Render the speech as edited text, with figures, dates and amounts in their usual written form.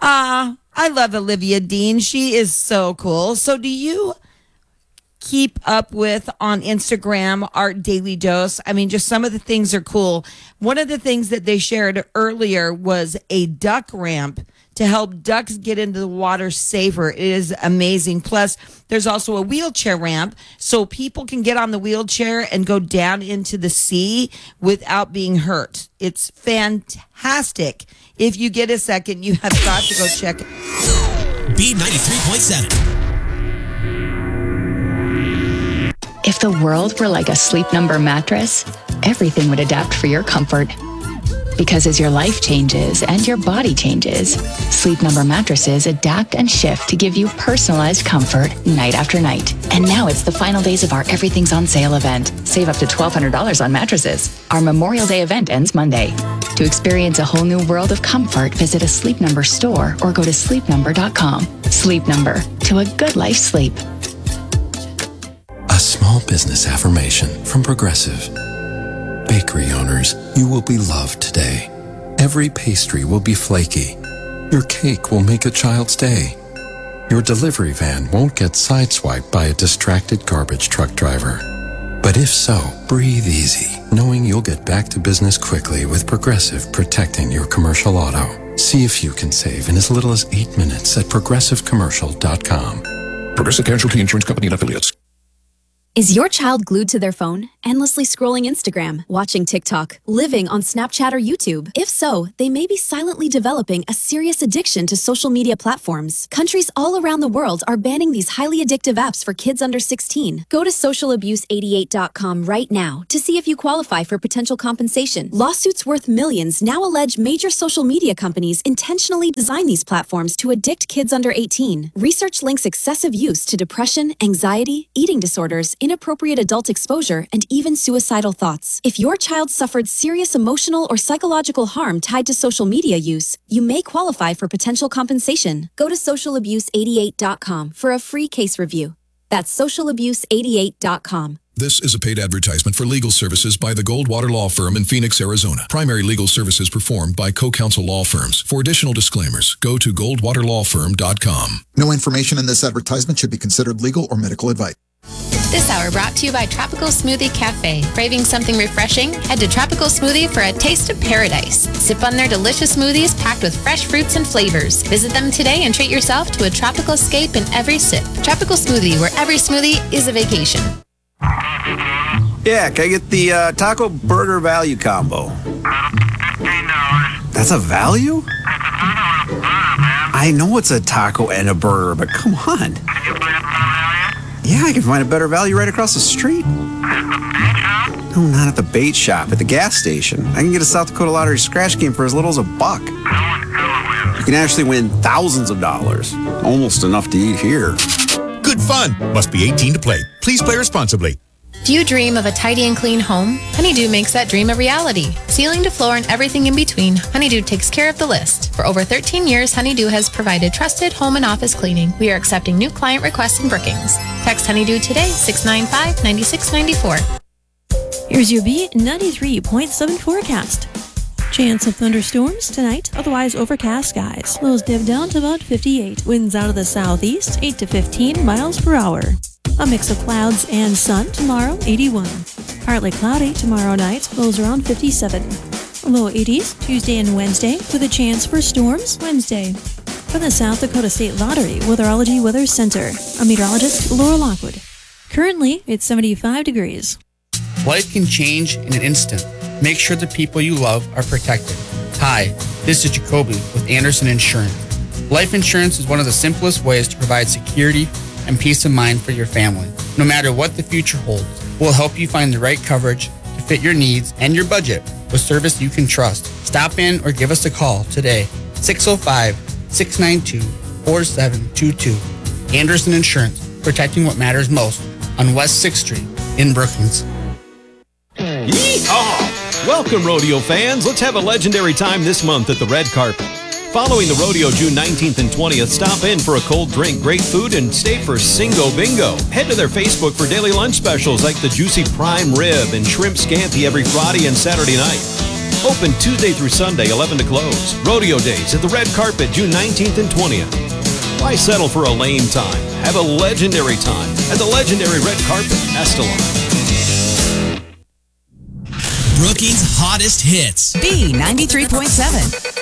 I love Olivia Dean. She is so cool. So do you keep up with on Instagram Art Daily Dose? I mean, just some of the things are cool. One of the things that they shared earlier was a duck ramp to help ducks get into the water safer. It is amazing. Plus, there's also a wheelchair ramp so people can get on the wheelchair and go down into the sea without being hurt. It's fantastic. If you get a second, you have got to go check it. B93.7. If the world were like a Sleep Number mattress, everything would adapt for your comfort. Because as your life changes and your body changes, Sleep Number mattresses adapt and shift to give you personalized comfort night after night. And now it's the final days of our Everything's on Sale event. Save up to $1,200 on mattresses. Our Memorial Day event ends Monday. To experience a whole new world of comfort, visit a Sleep Number store or go to sleepnumber.com. Sleep Number, to a good life sleep. A small business affirmation from Progressive. Bakery owners, you will be loved today. Every pastry will be flaky. Your cake will make a child's day. Your delivery van won't get sideswiped by a distracted garbage truck driver. But if so, breathe easy, knowing you'll get back to business quickly with Progressive protecting your commercial auto. See if you can save in as little as 8 minutes at progressivecommercial.com. Progressive Casualty Insurance Company and Affiliates. Is your child glued to their phone, endlessly scrolling Instagram, watching TikTok, living on Snapchat or YouTube? If so, they may be silently developing a serious addiction to social media platforms. Countries all around the world are banning these highly addictive apps for kids under 16. Go to socialabuse88.com right now to see if you qualify for potential compensation. Lawsuits worth millions now allege major social media companies intentionally design these platforms to addict kids under 18. Research links excessive use to depression, anxiety, eating disorders, inappropriate adult exposure, and even suicidal thoughts. If your child suffered serious emotional or psychological harm tied to social media use, you may qualify for potential compensation. Go to socialabuse88.com for a free case review. That's socialabuse88.com. This is a paid advertisement for legal services by the Goldwater Law Firm in Phoenix, Arizona. Primary legal services performed by co-counsel law firms. For additional disclaimers, go to goldwaterlawfirm.com. No information in this advertisement should be considered legal or medical advice. This hour brought to you by Tropical Smoothie Cafe. Craving something refreshing? Head to Tropical Smoothie for a taste of paradise. Sip on their delicious smoothies packed with fresh fruits and flavors. Visit them today and treat yourself to a tropical escape in every sip. Tropical Smoothie, where every smoothie is a vacation. Yeah, can I get the taco burger value combo? That's a value? I know it's a taco and a burger, but come on. Yeah, I can find a better value right across the street. No, not at the bait shop, at the gas station. I can get a South Dakota Lottery scratch game for as little as $1. You can actually win thousands of dollars. Almost enough to eat here. Good fun. Must be 18 to play. Please play responsibly. Do you dream of a tidy and clean home? Honeydew makes that dream a reality. Ceiling to floor and everything in between, Honeydew takes care of the list. For over 13 years, Honeydew has provided trusted home and office cleaning. We are accepting new client requests in Brookings. Text Honeydew today, 695-9694. Here's your B93.7 forecast. Chance of thunderstorms tonight, otherwise overcast skies. Lows dip down to about 58. Winds out of the southeast, 8 to 15 miles per hour. A mix of clouds and sun tomorrow, 81. Partly cloudy tomorrow night, lows around 57. Low 80s Tuesday and Wednesday, with a chance for storms Wednesday. From the South Dakota State Lottery Weatherology Weather Center, I'm meteorologist Laura Lockwood. Currently, it's 75 degrees. Life can change in an instant. Make sure the people you love are protected. Hi, this is Jacoby with Anderson Insurance. Life insurance is one of the simplest ways to provide security and peace of mind for your family. No matter what the future holds, we'll help you find the right coverage to fit your needs and your budget with service you can trust. Stop in or give us a call today, 605-692-4722. Anderson Insurance, protecting what matters most on West 6th Street in Brookings. Yeehaw! Welcome, rodeo fans. Let's have a legendary time this month at the red carpet. Following the rodeo June 19th and 20th, stop in for a cold drink, great food, and stay for Singo Bingo. Head to their Facebook for daily lunch specials like the juicy prime rib and shrimp scampi every Friday and Saturday night. Open Tuesday through Sunday, 11 to close. Rodeo days at the Red Carpet, June 19th and 20th. Why settle for a lame time? Have a legendary time at the legendary Red Carpet, Estelon. Brookings' hottest hits. B93.7.